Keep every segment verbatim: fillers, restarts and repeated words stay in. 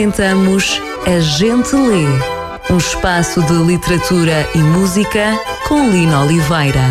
Apresentamos A Gente Lê, um espaço de literatura e música com Lina Oliveira.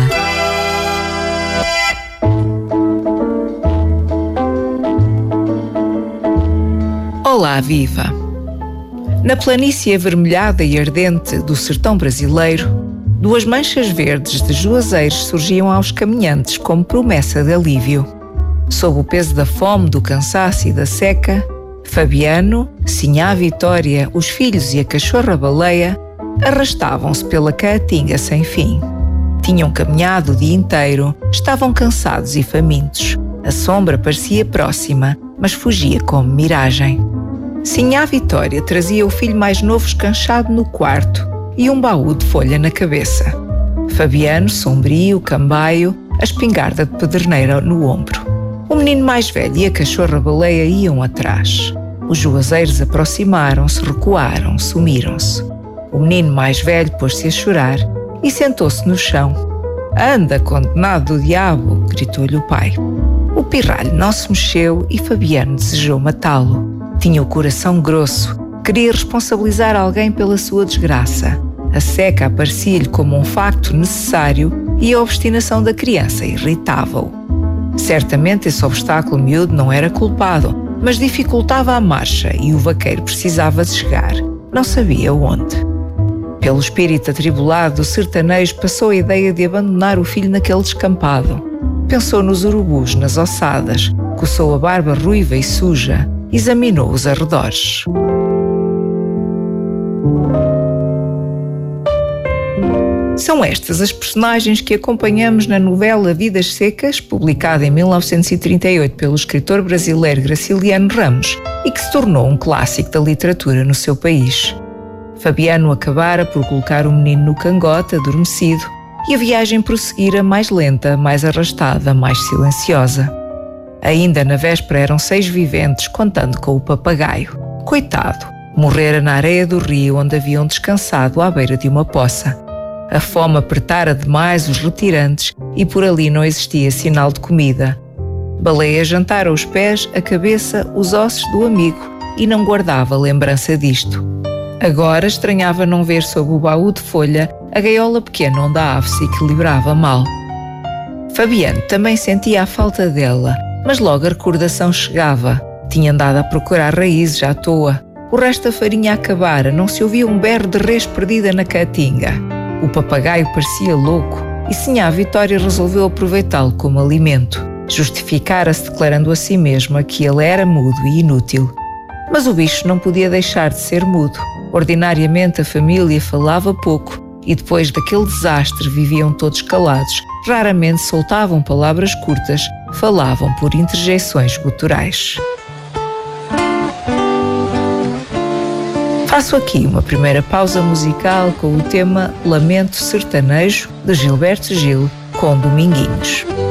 Olá, viva! Na planície avermelhada e ardente do sertão brasileiro, duas manchas verdes de juazeiros surgiam aos caminhantes como promessa de alívio. Sob o peso da fome, do cansaço e da seca, Fabiano, Sinhá Vitória, os filhos e a cachorra-baleia arrastavam-se pela caatinga sem fim. Tinham caminhado o dia inteiro, estavam cansados e famintos. A sombra parecia próxima, mas fugia como miragem. Sinhá Vitória trazia o filho mais novo escanchado no quarto e um baú de folha na cabeça. Fabiano, sombrio, cambaio, a espingarda de pederneira no ombro. O menino mais velho e a cachorra-baleia iam atrás. Os juazeiros aproximaram-se, recuaram, sumiram-se. O menino mais velho pôs-se a chorar e sentou-se no chão. «Anda, condenado do diabo!» gritou-lhe o pai. O pirralho não se mexeu e Fabiano desejou matá-lo. Tinha o coração grosso, queria responsabilizar alguém pela sua desgraça. A seca aparecia-lhe como um facto necessário e a obstinação da criança irritava-o. Certamente esse obstáculo miúdo não era culpado, mas dificultava a marcha e o vaqueiro precisava de chegar, não sabia onde. Pelo espírito atribulado do sertanejo passou a ideia de abandonar o filho naquele descampado. Pensou nos urubus, nas ossadas, coçou a barba ruiva e suja, examinou os arredores. São estas as personagens que acompanhamos na novela Vidas Secas, publicada em mil novecentos e trinta e oito pelo escritor brasileiro Graciliano Ramos e que se tornou um clássico da literatura no seu país. Fabiano acabara por colocar o menino no cangote, adormecido, e a viagem prosseguira mais lenta, mais arrastada, mais silenciosa. Ainda na véspera eram seis viventes, contando com o papagaio. Coitado, morrera na areia do rio onde haviam descansado à beira de uma poça. A fome apertara demais os retirantes e por ali não existia sinal de comida. Baleia jantara os pés, a cabeça, os ossos do amigo e não guardava lembrança disto. Agora estranhava não ver sob o baú de folha a gaiola pequena onde a ave se equilibrava mal. Fabiano também sentia a falta dela, mas logo a recordação chegava. Tinha andado a procurar raízes à toa. O resto da farinha acabara, não se ouvia um berro de res perdida na caatinga. O papagaio parecia louco e Sinhá Vitória resolveu aproveitá-lo como alimento. Justificara-se declarando a si mesma que ele era mudo e inútil. Mas o bicho não podia deixar de ser mudo. Ordinariamente a família falava pouco e depois daquele desastre viviam todos calados. Raramente soltavam palavras curtas, falavam por interjeições guturais. Faço aqui uma primeira pausa musical com o tema Lamento Sertanejo, de Gilberto Gil, com Dominguinhos.